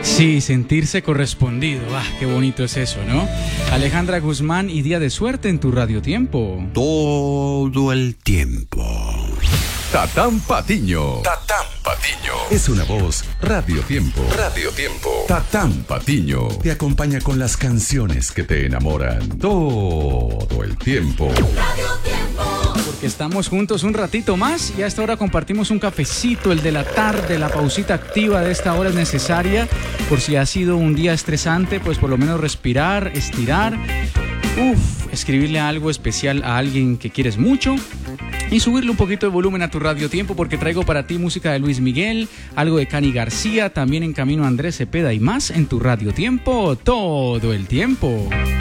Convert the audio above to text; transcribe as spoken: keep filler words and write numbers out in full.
Sí, sentirse correspondido. Ah, qué bonito es eso, ¿no? Alejandra Guzmán y Día de Suerte en tu Radio Tiempo. Todo el tiempo. Tatán Patiño. Tatán Patiño. Es una voz Radio Tiempo. Radio Tiempo. Tatán Patiño. Te acompaña con las canciones que te enamoran. Todo el tiempo. Radio Tiempo. Porque estamos juntos un ratito más y a esta hora compartimos un cafecito, el de la tarde, la pausita activa de esta hora es necesaria. Por si ha sido un día estresante, pues por lo menos respirar, estirar. Uf, escribirle algo especial a alguien que quieres mucho. Y subirle un poquito de volumen a tu Radio Tiempo porque traigo para ti música de Luis Miguel, algo de Cani García, también en camino Andrés Cepeda y más en tu Radio Tiempo todo el tiempo.